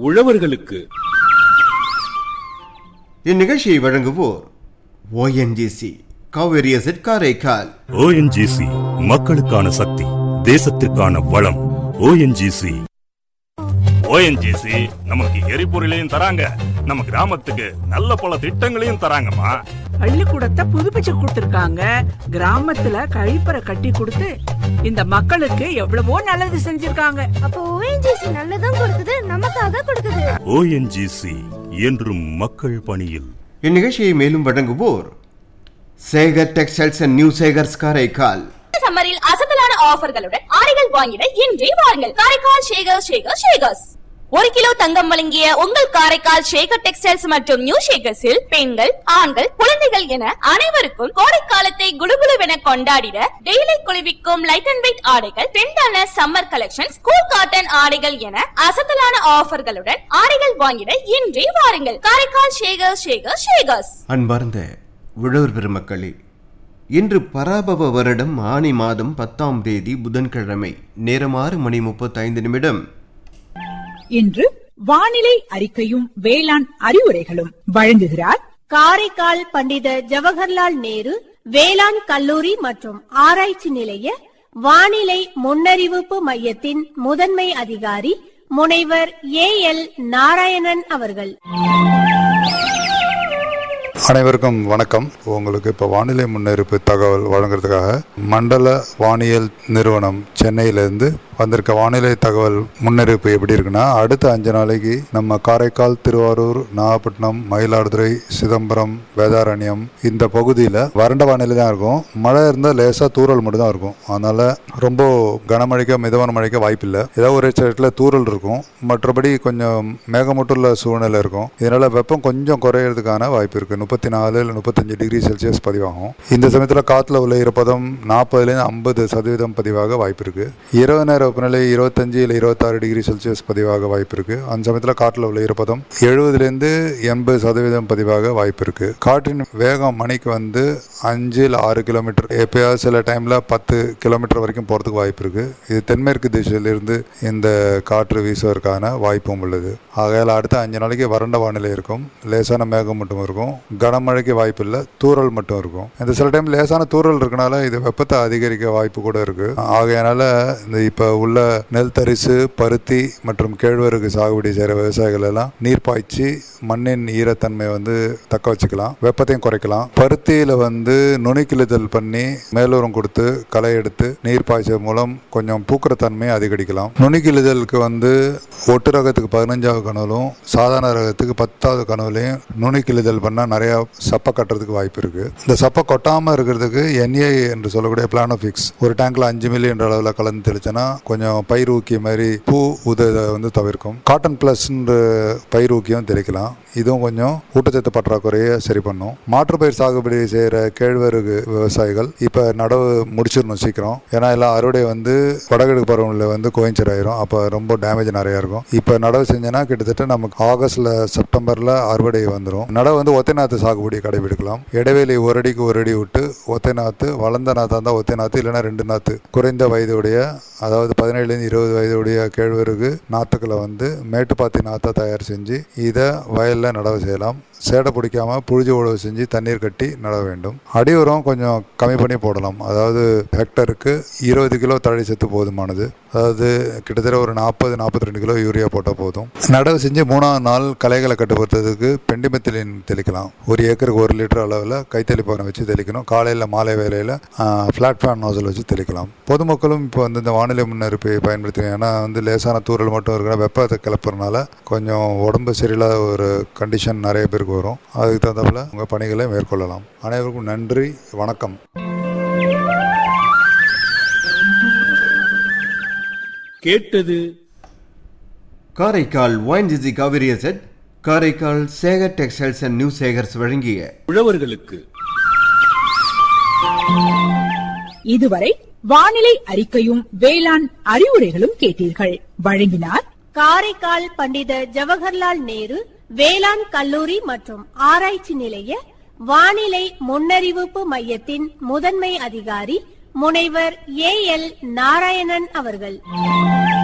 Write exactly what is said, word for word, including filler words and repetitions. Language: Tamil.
உழவர்களுக்கு. இந்நிகழ்ச்சியை வழங்குவோர் ONGC Kaveri asset Karaikal. ONGC மக்களுக்கான சக்தி, தேசத்திற்கான வளம். ஓஎன்ஜிசி ஓஎன்ஜிசி நமக்கு எரிபொருளையும் தராங்க, நம்ம கிராமத்துக்கு நல்ல பல திட்டங்களையும் தராங்கம்மா. பள்ளிக்கூடத்தை புதுப்பிச்சு கொடுத்திருக்காங்க, கிராமத்துல கழிப்பறை கட்டி கொடுத்து இந்த மக்களுக்கு எவ்வளவோ நல்லது செஞ்சிருக்காங்க. அப்ப ஓஎன்ஜிசி நல்லதும் கொடுக்குது, நமக்காக கொடுக்குது. ஓஎன்ஜிசி என்றும் மக்கள் பணியில். இந்நிகழ்ச்சியை மேலும் வழங்குவோர் Sekar textiles and new Sekar's Karaikal. சம்மரில் அசத்தலான ஆஃபர்களுடன் ஆடைகள் வாங்கிட இன்றே வாருங்கள். காரைக்கால் ஷேகர் ஷேகர் ஷேகர்ஸ். ஒரு கிலோ தங்கம் வழங்கிய உங்கள் காரைக்கால் ஷேகர் டெக்ஸ்டைல்ஸ் மற்றும் நியூ ஷேகர்ஸில் பெண்கள், ஆண்கள், குழந்தைகள் என அனைவருக்கும் கோடைக்காலத்தை குளுகுளுவென கொண்டாடிட டெய்லி குளிர்விக்கும் லைட் அண்ட் வெயிட் ஆடைகள், ட்ரெண்டான சம்மர் கலெக்ஷன், கூல் காட்டன் ஆடைகள் என அசத்தலான ஆஃபர்களுடன் ஆடைகள் வாங்கிட இன்றே வாருங்கள். காரைக்கால் ஷேகர் ஷேகர் ஷேகர்ஸ். அன்பார்ந்த உழவர் பெருமக்களே, இன்று பராபவ வருடம் ஆனி மாதம் பத்தாம் தேதி புதன்கிழமை, நேரம் ஆறு மணி முப்பத்தி ஐந்து நிமிடம். இன்று வானிலை அறிக்கையும் வேளாண் அறிவுரைகளும் வழங்குகிறார் காரைக்கால் பண்டித ஜவஹர்லால் நேரு வேளாண் கல்லூரி மற்றும் ஆராய்ச்சி நிலைய வானிலை முன்னறிவிப்பு மையத்தின் முதன்மை அதிகாரி முனைவர் ஏ எல் நாராயணன் அவர்கள். அனைவருக்கும் வணக்கம். உங்களுக்கு இப்போ வானிலை முன்னறிவிப்பு தகவல் வழங்குறதுக்காக மண்டல வானியல் நிறுவனம் சென்னையிலேருந்து வந்திருக்க வானிலை தகவல் முன்னறிவிப்பு எப்படி இருக்குன்னா, அடுத்த அஞ்சு நாளைக்கு நம்ம காரைக்கால், திருவாரூர், நாகப்பட்டினம், மயிலாடுதுறை, சிதம்பரம், வேதாரண்யம் இந்த பகுதியில் வறண்ட வானிலை தான் இருக்கும். மழை இருந்தால் லேசாக தூறல் மட்டும் தான் இருக்கும். அதனால் ரொம்ப கனமழைக்க மிதமான மழைக்க வாய்ப்பில்லை. ஏதாவது ஒரு இடத்துல தூறல் இருக்கும், மற்றபடி கொஞ்சம் மேகமூட்டுள்ள சூழ்நிலை இருக்கும். இதனால் வெப்பம் கொஞ்சம் குறையிறதுக்கான வாய்ப்பு இருக்குது. முப்பத்தி நாலு இல்லை முப்பத்தஞ்சு டிகிரி செல்சியஸ் பதிவாகும். இந்த சமயத்தில் காற்றுல உள்ள ஈரப்பதம் நாற்பதுலேருந்து ஐம்பது சதவீதம் பதிவாக வாய்ப்பு இருக்குது. இரவு நேர வெப்பநிலை இருபத்தஞ்சு இல்லை இருபத்தாறு டிகிரி செல்சியஸ் பதிவாக வாய்ப்பு இருக்கு. அந்த சமயத்தில் காற்றில் உள்ள ஈரப்பதம் எழுபதுலேருந்து எண்பது சதவீதம் பதிவாக வாய்ப்பு இருக்கு. காற்றின் வேகம் மணிக்கு வந்து அஞ்சு இல்லை ஆறு கிலோமீட்டர், எப்பயாவது சில டைம்ல பத்து கிலோமீட்டர் வரைக்கும் போறதுக்கு வாய்ப்பு இருக்கு. இது தென்மேற்கு திசையிலிருந்து இந்த காற்று வீசுவதற்கான வாய்ப்பும் உள்ளது. ஆகையால் அடுத்த அஞ்சு நாளைக்கு வறண்ட வானிலை இருக்கும். லேசான மேகம் மட்டும் இருக்கும். கனமழைக்கு வாய்ப்பு இல்லை, தூறல் மட்டும் இருக்கும். இந்த சில டைம் லேசான தூறல் இருக்கனால இது வெப்பத்தை அதிகரிக்க வாய்ப்பு கூட இருக்கு. ஆகையால இந்த இப்ப உள்ள நெல் தரிசு, பருத்தி மற்றும் கேழ்வரகு சாகுபடி செய்கிற விவசாயிகள் எல்லாம் நீர் பாய்ச்சி மண்ணின் ஈரத்தன்மை வந்து தக்க வச்சுக்கலாம், வெப்பத்தையும் குறைக்கலாம். பருத்தியில வந்து நுனி கிழிதல் பண்ணி மேலூரம் கொடுத்து களை எடுத்து நீர் பாய்ச்சல் மூலம் கொஞ்சம் பூக்கிற தன்மையை அதிகரிக்கலாம். நுனி கிழிதலுக்கு வந்து ஒட்டு ரகத்துக்கு பதினஞ்சாவது கனவுலும் சாதாரண ரகத்துக்கு பத்தாவது கனவுலையும் நுனி கிழிதல் பண்ணால் நிறைய சப்பை கட்டுறதுக்கு வாய்ப்பு இருக்கு. இந்த சப்பை கொட்டாமல் இருக்கிறதுக்கு என்ஏ என்று சொல்லக்கூடிய பிளானோஃபிக்ஸ் ஒரு டேங்க்ல அஞ்சு மில்லி என்ற அளவில் கலந்து தெளிச்சனா கொஞ்சம் பயிர் ஊக்கிய மாதிரி பூ உதவி வந்து தவிர்க்கும். காட்டன் பிளஸ் பயிர் ஊக்கியும் தெளிக்கலாம். இதுவும் கொஞ்சம் ஊட்டச்சத்து பற்றாக்குறையை சரி பண்ணும். மாற்று பயிர் சாகுபடி செய்கிற கேழ்வரகு விவசாயிகள் இப்போ நடவு முடிச்சிடணும் சீக்கிரம். ஏன்னா எல்லாம் அறுவடை வந்து வடகிழக்கு பருவநிலை வந்து கோயின்சர் ஆயிரும். அப்போ ரொம்ப டேமேஜ் நிறையா இருக்கும். இப்போ நடவு செஞ்சோன்னா கிட்டத்தட்ட நமக்கு ஆகஸ்ட்ல செப்டம்பர்ல அறுவடை வந்துடும். நடவு வந்து ஒத்தை நாற்று சாகுபடி கடைபிடிக்கலாம். இடைவெளி ஒரு அடிக்கு ஒரு அடி விட்டு ஒத்தை நாற்று, வளர்ந்த நாற்றா இருந்தால் ஒத்தை நாற்று, இல்லைன்னா ரெண்டு நாற்று குறைந்த வயதுடைய, அதாவது பதினேழுலேருந்து இருபது வயதுடைய கேழ்வரகு நாற்றுக்களை வந்து மேட்டுப்பாத்தி நாற்றை தயார் செஞ்சு இதை வயலில் நடவு செய்யலாம். சேடை பிடிக்காம புழுதி உழவு செஞ்சு தண்ணீர் கட்டி நட வேண்டும். அடி உரம் கொஞ்சம் கம்மி பண்ணி போடலாம். அதாவது ஹெக்டருக்கு இருபது கிலோ தழை சத்து போதுமானது. அதாவது கிட்டத்தட்ட ஒரு நாற்பது நாற்பத்தி ரெண்டு கிலோ யூரியா போட்டால் போதும். நடவு செஞ்சு மூணாவது நாள் களைகளை கட்டுப்படுத்துறதுக்கு பெண்டிமெத்திலின் தெளிக்கலாம். ஒரு ஏக்கருக்கு ஒரு லிட்டர் அளவில் கைத்தெளிப்பானை வச்சு தெளிக்கணும். காலையில் மாலை வேலையில் ஃபிளாட் ஃபேன் நோசல் வச்சு தெளிக்கலாம். பொதுமக்களும் இப்போ வந்து இந்த வானிலை முன்னறிப்பை பயன்படுத்தினேன். ஏன்னா வந்து லேசான தூரல் மட்டும் இருக்கிற வெப்பத்தை கிளப்புறதுனால கொஞ்சம் உடம்பு சரியில்லாத ஒரு கண்டிஷன் நிறைய பேருக்கு வரும். அதுக்கு தகுந்தாப்புல உங்கள் பணிகளை மேற்கொள்ளலாம். அனைவருக்கும் நன்றி, வணக்கம். கேட்டது Karaikal ONGC Kaveri asset, Karaikal Sekar textiles and new Sekar's வழங்கிய உழவர்களுக்கு. இதுவரை வானிலை அறிக்கையும் வேளாண் அறிவுரைகளும் கேட்டீர்கள். வழங்கினார் காரைக்கால் பண்டித ஜவஹர்லால் நேரு வேளாண் கல்லூரி மற்றும் ஆராய்ச்சி நிலைய வானிலை முன்னறிவிப்பு மையத்தின் முதன்மை அதிகாரி முனைவர் ஏ எல் நாராயணன் அவர்கள்.